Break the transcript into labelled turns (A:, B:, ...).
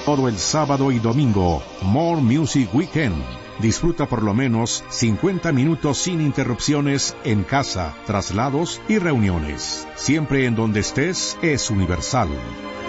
A: Todo el sábado y domingo, More Music Weekend. Disfruta por lo menos 50 minutos sin interrupciones en casa, traslados y reuniones. Siempre en donde estés es Universal.